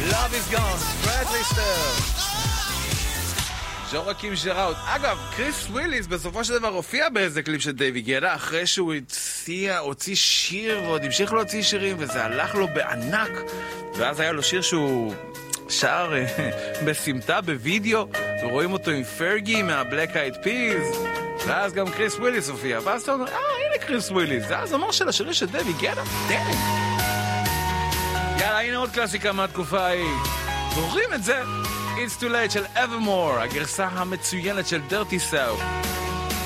Love is gone, Brad Lister. ז'ורקים שראות. אגב, קריס וויליס בסופו של דבר הופיע באיזה קליפ של דייוויד גטה, אחרי שהוא הוציא שיר ועוד המשיך להוציא שירים, וזה הלך לו בענק, ואז היה לו שיר שהוא שר בסמטה בווידאו, ורואים אותו עם פרגי מהבלק אייד פיז, ואז גם קריס וויליס הופיע, ואז אתה אומר, הנה קריס וויליס, זה הזמר של השירים של דייוויד גטה, דן. יאללה, הנה עוד קלאסיקה מהתקופה ההיא. זוכרים את זה? It's Too Late של Evermore, הגרסה המצוינת של Dirty South.